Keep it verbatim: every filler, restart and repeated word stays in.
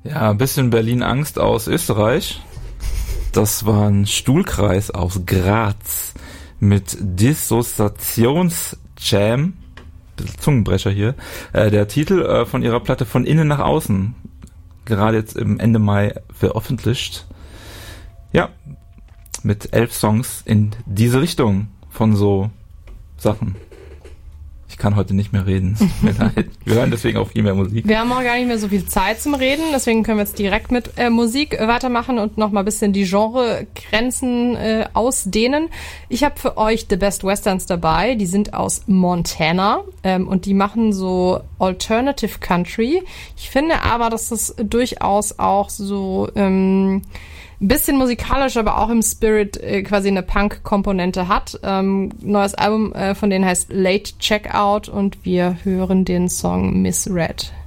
Ja, ein bisschen Berlin-Angst aus Österreich. Das war ein Stuhlkreis aus Graz mit Dissoziationsjam. Bisschen Zungenbrecher hier. Äh, der Titel äh, von ihrer Platte Von innen nach außen. Gerade jetzt im Ende Mai veröffentlicht. Ja, mit elf Songs in diese Richtung von so Sachen. Ich kann heute nicht mehr reden. Wir hören deswegen auch viel mehr Musik. Wir haben auch gar nicht mehr so viel Zeit zum Reden, deswegen können wir jetzt direkt mit äh, Musik äh, weitermachen und noch mal ein bisschen die Genregrenzen äh, ausdehnen. Ich habe für euch The Best Westerns dabei. Die sind aus Montana ähm, und die machen so Alternative Country. Ich finde aber, dass das durchaus auch so ähm, ein bisschen musikalisch, aber auch im Spirit äh, quasi eine Punk-Komponente hat. Ähm, neues Album äh, von denen heißt Late Checkout und wir hören den Song Misread.